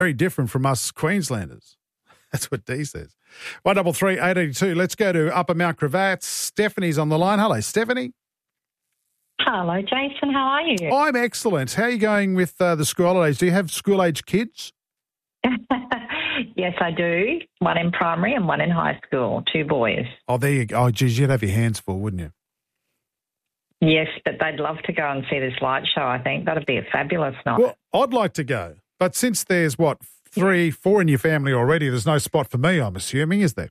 very different from us Queenslanders. That's what Dee says. 133 882. Let's go to Upper Mount Cravats. Stephanie's on the line. Hello, Stephanie. Hello, Jason. How are you? I'm excellent. How are you going with the school holidays? Do you have school-age kids? Yes, I do. One in primary and one in high school. 2 boys. Oh, there you go. Oh, geez, you'd have your hands full, wouldn't you? Yes, but they'd love to go and see this light show, I think. That'd be a fabulous night. Well, I'd like to go. But since there's, 3, 4 in your family already, there's no spot for me, I'm assuming, is there?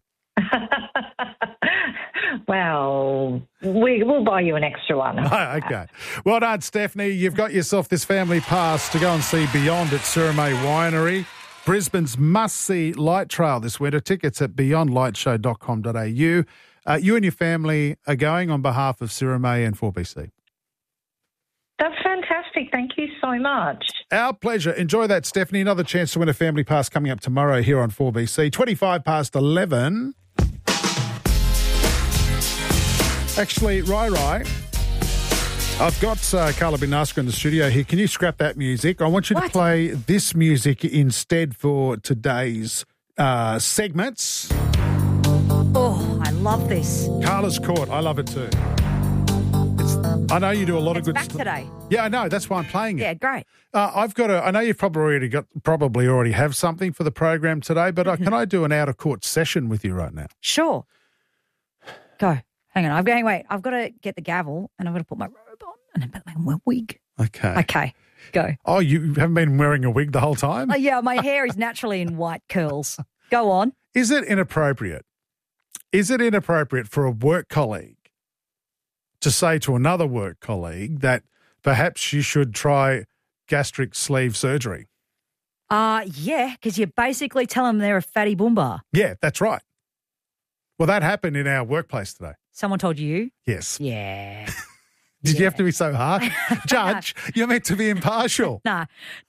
Well, we'll buy you an extra one. Okay. Well done, Stephanie. You've got yourself this family pass to go and see Beyond at Suramay Winery. Brisbane's must-see light trail this winter. Tickets at beyondlightshow.com.au. You and your family are going on behalf of Suramay and 4BC. That's fantastic. Thank you so much. Our pleasure. Enjoy that, Stephanie. Another chance to win a family pass coming up tomorrow here on 4BC. 25 past 11. Actually, Rai, I've got Carla Binaska in the studio here. Can you scrap that music? I want you to play this music instead for today's segments. Oh, I love this. Carla's Court. I love it too. I know you do a lot of good stuff today. Yeah, I know. That's why I'm playing it. Yeah, great. I've got I know you've probably already have something for the program today, but can I do an out of court session with you right now? Sure. Go. Hang on. I've got to get the gavel and I've got to put my robe on and then put my wig. Okay. Go. Oh, you haven't been wearing a wig the whole time? Oh, yeah, my hair is naturally in white curls. Go on. Is it inappropriate? Is it inappropriate for a work colleague to say to another work colleague that perhaps you should try gastric sleeve surgery? Yeah, because you basically tell them they're a fatty boomba. Yeah, that's right. Well, that happened in our workthis today. Someone told you? Yes. Yeah. Did you have to be so harsh? Judge, you're meant to be impartial. No.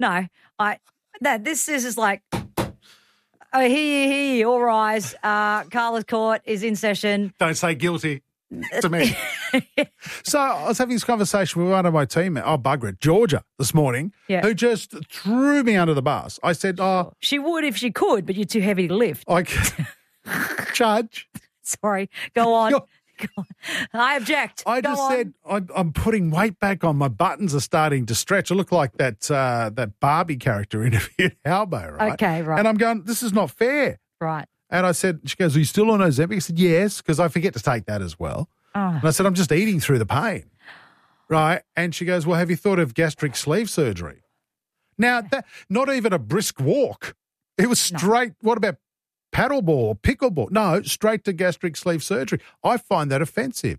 This is like, hear, all rise. Carla's Court is in session. Don't say guilty to me. So I was having this conversation with one of my teammates, bugger it, Georgia, this morning, who just threw me under the bus. I said, she would if she could, but you're too heavy to lift. Judge. Sorry, go on. I object. I just said I'm putting weight back on. My buttons are starting to stretch. I look like that Barbie character interviewed Halbo, right? Okay, right. And I'm going, this is not fair. Right. And I said, she goes, are you still on Ozempic? I said, yes, because I forget to take that as well. Oh. And I said, I'm just eating through the pain. Right. And she goes, well, have you thought of gastric sleeve surgery? Now, that not even a brisk walk. It was straight. No. What about paddleball or pickleball? No, straight to gastric sleeve surgery. I find that offensive.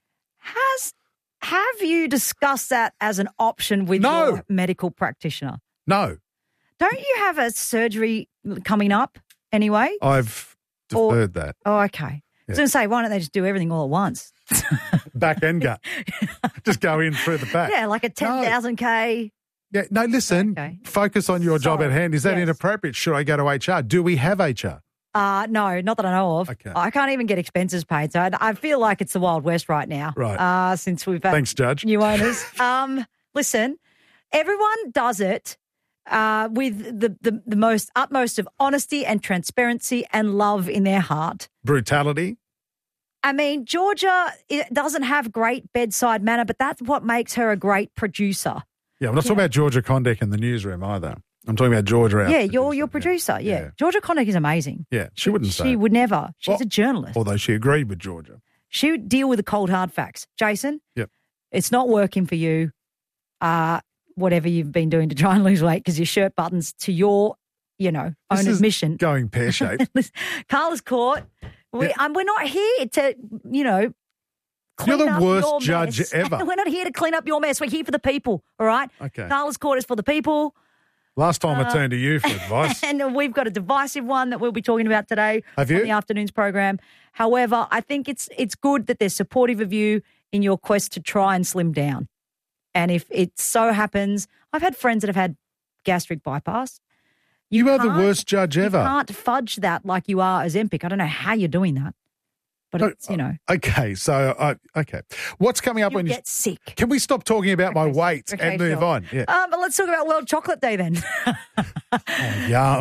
Have you discussed that as an option with your medical practitioner? No. Don't you have a surgery coming up anyway? I've deferred that. Oh, okay. I was going to say, why don't they just do everything all at once? Back and gut. Just go in through the back. Yeah, like a 10,000K. Yeah, no, listen, focus on your job at hand. Is that inappropriate? Should I go to HR? Do we have HR? No, not that I know of. Okay. I can't even get expenses paid, so I feel like it's the Wild West right now. Right. Since we've had Thanks, Judge. New owners. Listen, everyone does it with the most utmost of honesty and transparency and love in their heart. Brutality. I mean, Georgia doesn't have great bedside manner, but that's what makes her a great producer. Yeah, I'm not talking about Georgia Condek in the newsroom either. I'm talking about Georgia out. Yeah, your producer. Yeah. Georgia Condek is amazing. Yeah, she wouldn't say. She would never. She's a journalist. Although she agreed with Georgia. She would deal with the cold, hard facts. Jason? Yep. It's not working for you, whatever you've been doing to try and lose weight because your shirt buttons to your, own admission. Going pear-shaped. Carla's Court. We're not here to, You're the worst judge ever. We're not here to clean up your mess. We're here for the people, all right? Okay. Carla's Court is for the people. Last time I turned to you for advice. And we've got a divisive one that we'll be talking about today on the afternoon's program. However, I think it's good that they're supportive of you in your quest to try and slim down. And if it so happens, I've had friends that have had gastric bypass. You are the worst judge ever. You can't fudge that like you are Ozempic. I don't know how you're doing that. but it's, Okay, so, okay. What's coming up you on get sick. Can we stop talking about my weight Okay, and move sure. on? Yeah. But let's talk about World Chocolate Day then. Yum.